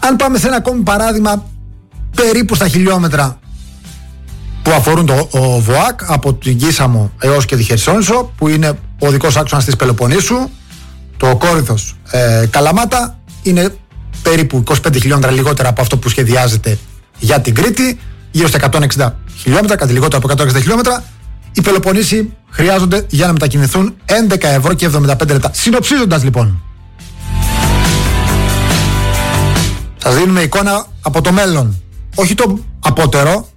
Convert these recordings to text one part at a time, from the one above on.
Αν πάμε σε ένα ακόμη παράδειγμα περίπου στα χιλιόμετρα που αφορούν το ΒΟΑΚ, από την Κίσαμο έως και τη Χερσόνησο, που είναι ο οδικός άξονας της Πελοποννήσου, το Κόρινθος Καλαμάτα, είναι περίπου 25 χιλιόμετρα λιγότερα από αυτό που σχεδιάζεται για την Κρήτη, γύρω στα 160 χιλιόμετρα, κάτι λιγότερο από 160 χιλιόμετρα. Οι Πελοποννήσοι χρειάζονται για να μετακινηθούν 11 ευρώ και 75 λεπτά. Συνοψίζοντας λοιπόν, σας δίνουμε εικόνα από το μέλλον, όχι το απότερο,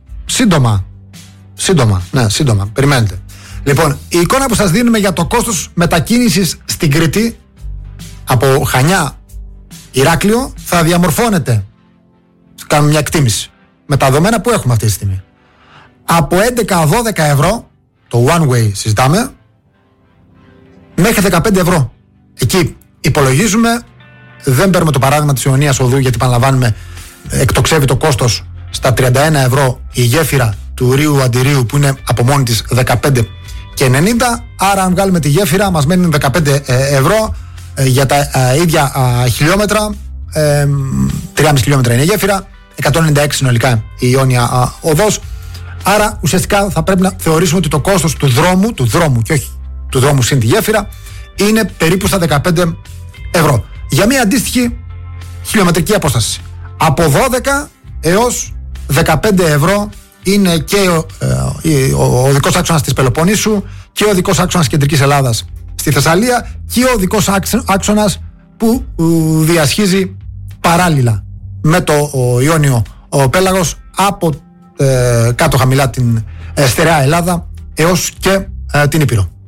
σύντομα, περιμένετε. Λοιπόν, η εικόνα που σας δίνουμε για το κόστος μετακίνησης στην Κρήτη από Χανιά, Ηράκλειο, θα διαμορφώνεται, κάνουμε μια εκτίμηση με τα δεδομένα που έχουμε αυτή τη στιγμή, από 11-12 ευρώ το one way συζητάμε, μέχρι 15 ευρώ. Εκεί υπολογίζουμε, δεν παίρνουμε το παράδειγμα της Ιωνίας Οδού, γιατί επαναλαμβάνουμε, εκτοξεύει το κόστος στα 31 ευρώ η γέφυρα του Ρίου Αντιρίου, που είναι από μόνη της 15 και 90. Άρα αν βγάλουμε τη γέφυρα μας μένουν 15 ευρώ για τα ίδια χιλιόμετρα. 3,5 χιλιόμετρα είναι η γέφυρα, 196 συνολικά η Ιόνια Οδός. Άρα ουσιαστικά θα πρέπει να θεωρήσουμε ότι το κόστος του δρόμου και όχι του δρόμου συν τη γέφυρα είναι περίπου στα 15 ευρώ για μια αντίστοιχη χιλιομετρική απόσταση. Από 12 έως 15 ευρώ είναι και ο οδικός άξονας της Πελοποννήσου και ο οδικός άξονας κεντρικής Ελλάδας στη Θεσσαλία και ο οδικός άξονας που διασχίζει παράλληλα με το Ιόνιο Πέλαγος από κάτω χαμηλά την στερεά Ελλάδα έως και την Ήπειρο.